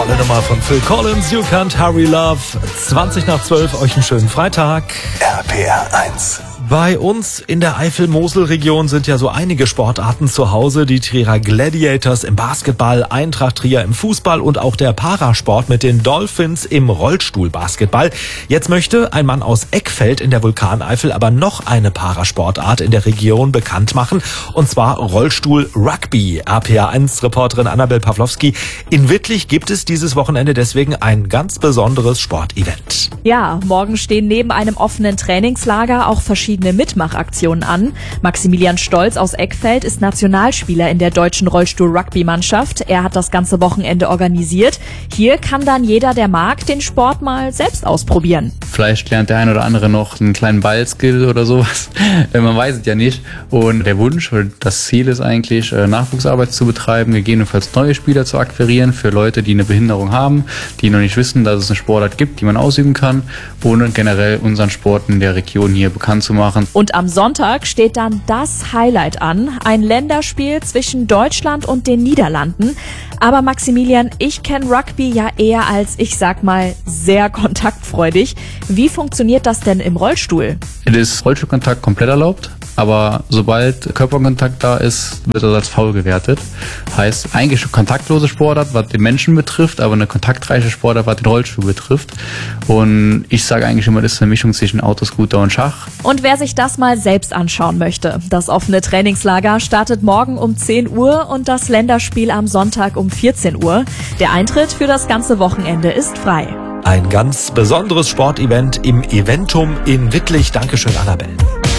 Tolle Nummer von Phil Collins, You Can't Hurry Love. 20:20, euch einen schönen Freitag. RPR 1. Bei uns in der Eifel-Mosel-Region sind ja so einige Sportarten zu Hause. Die Trierer Gladiators im Basketball, Eintracht Trier im Fußball und auch der Parasport mit den Dolphins im Rollstuhlbasketball. Jetzt möchte ein Mann aus Eckfeld in der Vulkaneifel aber noch eine Parasportart in der Region bekannt machen. Und zwar Rollstuhl-Rugby. RPR1-Reporterin Annabel Pawlowski. In Wittlich gibt es dieses Wochenende deswegen ein ganz besonderes Sportevent. Ja, morgen stehen neben einem offenen Trainingslager auch verschiedene Mitmachaktionen an. Maximilian Stolz aus Eckfeld ist Nationalspieler in der deutschen Rollstuhl-Rugby-Mannschaft. Er hat das ganze Wochenende organisiert. Hier kann dann jeder, der mag, den Sport mal selbst ausprobieren. Vielleicht lernt der ein oder andere noch einen kleinen Ballskill oder sowas. Man weiß es ja nicht. Und der Wunsch oder das Ziel ist eigentlich, Nachwuchsarbeit zu betreiben, gegebenenfalls neue Spieler zu akquirieren für Leute, die eine Behinderung haben, die noch nicht wissen, dass es eine Sportart gibt, die man ausüben kann, und generell unseren Sport in der Region hier bekannt zu machen. Und am Sonntag steht dann das Highlight an, ein Länderspiel zwischen Deutschland und den Niederlanden. Aber Maximilian, ich kenne Rugby ja eher als, ich sag mal, sehr kontaktfreudig. Wie funktioniert das denn im Rollstuhl? Es ist Rollstuhlkontakt komplett erlaubt, aber sobald Körperkontakt da ist, wird das als faul gewertet. Heißt, eigentlich eine kontaktlose Sportart, was den Menschen betrifft, aber eine kontaktreiche Sportart, was den Rollstuhl betrifft. Und ich sage eigentlich immer, das ist eine Mischung zwischen Autoscooter und Schach. Und wer sich das mal selbst anschauen möchte, das offene Trainingslager startet morgen um 10 Uhr und das Länderspiel am Sonntag um 14 Uhr. Der Eintritt für das ganze Wochenende ist frei. Ein ganz besonderes Sportevent im Eventum in Wittlich. Dankeschön, Annabel.